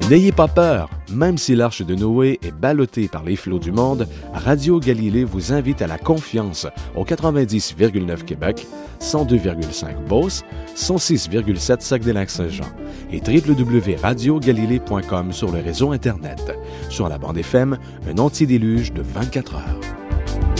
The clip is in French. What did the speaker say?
N'ayez pas peur, même si l'arche de Noé est ballottée par les flots du monde, Radio Galilée vous invite à la confiance au 90,9 Québec, 102,5 Beauce, 106,7 Saguenay-Lac-Saint-Jean et www.radiogalilée.com sur le réseau Internet. Sur la bande FM, un anti-déluge de 24 heures.